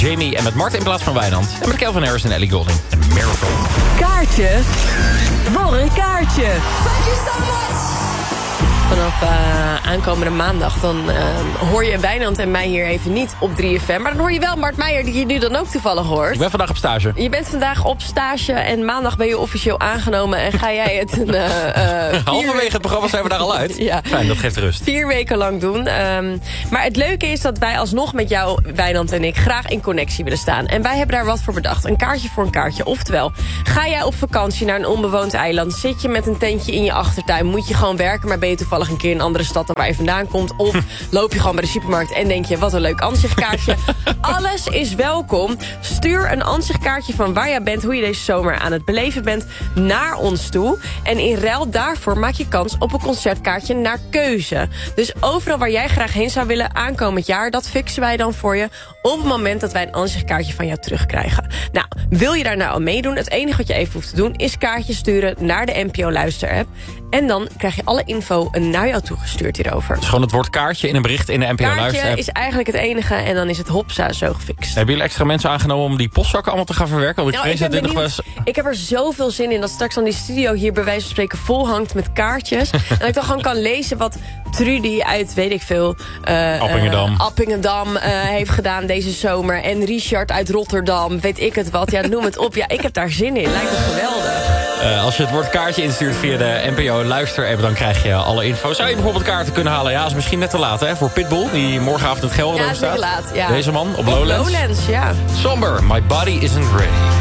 Jamie en met Mart in plaats van Wijnand. En met Calvin Harris en Ellie Goulding. En Miracle. Kaartje voor een kaartje. Vanaf aankomende maandag dan hoor je Wijnand en mij hier even niet op 3FM. Maar dan hoor je wel Mart Meijer, die je nu dan ook toevallig hoort. Ik ben vandaag op stage. Je bent vandaag op stage en maandag ben je officieel aangenomen. En ga jij het halverwege het programma zijn we daar al uit. Ja. Fijn, dat geeft rust. 4 weken lang doen. Maar het leuke is dat wij alsnog met jou, Wijnand en ik, graag in connectie willen staan. En wij hebben daar wat voor bedacht. Een kaartje voor een kaartje. Oftewel, ga jij op vakantie naar een onbewoond eiland, zit je met een tentje in je achtertuin, moet je gewoon werken, maar ben je toevallig een keer in een andere stad dan waar je vandaan komt. Of loop je gewoon bij de supermarkt en denk je, wat een leuk ansichtkaartje. Alles is welkom. Stuur een ansichtkaartje van waar jij bent, hoe je deze zomer aan het beleven bent, naar ons toe. En in ruil daarvoor maak je kans op een concertkaartje naar keuze. Dus overal waar jij graag heen zou willen aankomend jaar, dat fixen wij dan voor je op het moment dat wij een ansichtkaartje van jou terugkrijgen. Nou, wil je daar nou al meedoen? Het enige wat je even hoeft te doen is kaartjes sturen naar de NPO Luister-app. En dan krijg je alle info naar jou toegestuurd hierover. Dus gewoon het woord kaartje in een bericht in de NPO Luister-app. Kaartje is eigenlijk het enige en dan is het hopsa zo gefixt. Hebben jullie extra mensen aangenomen om die postzakken allemaal te gaan verwerken? Want ik heb er zoveel zin in dat straks dan die studio hier bij wijze van spreken vol hangt met kaartjes. En dat ik dan gewoon kan lezen wat Trudy uit, weet ik veel, Appingedam heeft gedaan deze zomer. En Richard uit Rotterdam, weet ik het wat. Ja, noem het op. Ja, ik heb daar zin in. Lijkt me geweldig. Als je het woord kaartje instuurt via de NPO Luister-app, dan krijg je alle info. Zou je bijvoorbeeld kaarten kunnen halen? Ja, is misschien net te laat, hè? Voor Pitbull, die morgenavond in het Gelderdoom staat. Ja, is te laat, ja. Deze man op Lowlands. Lowlands, ja. Somber, my body isn't ready.